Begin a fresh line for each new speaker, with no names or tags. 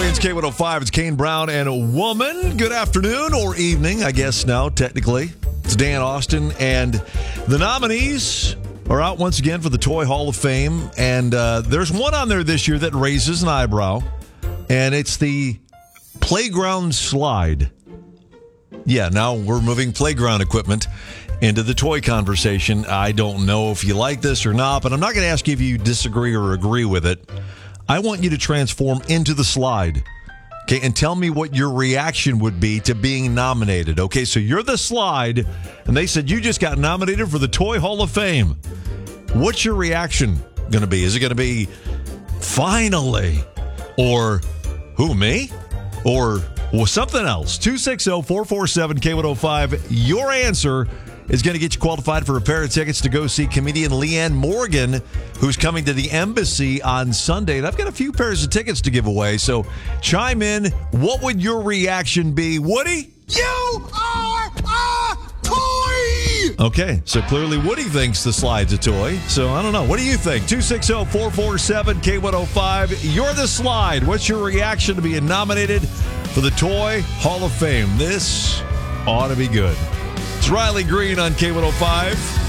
Experience K105. It's Kane Brown and a woman. Good afternoon or evening, I guess now, technically. It's Dan Austin, and the nominees are out once again for the Toy Hall of Fame. And there's one on there this year that raises an eyebrow, and it's the playground slide. Yeah, now we're moving playground equipment into the toy conversation. I don't know if you like this or not, but I'm not going to ask you if you disagree or agree with it. I want you to transform into the slide, okay, and tell me what your reaction would be to being nominated. Okay, so you're the slide, and they said you just got nominated for the Toy Hall of Fame. What's your reaction going to be? Is it going to be, finally, or who, me? Or something else? 260-447-K105. Your answer is going to get you qualified for a pair of tickets to go see comedian Leanne Morgan, who's coming to the Embassy on Sunday. And I've got a few pairs of tickets to give away, so chime in. What would your reaction be? Woody?
You are a toy!
Okay, so clearly Woody thinks the slide's a toy. So I don't know. What do you think? 260-447-K105. You're the slide. What's your reaction to being nominated for the Toy Hall of Fame? This ought to be good. It's Riley Green on K105.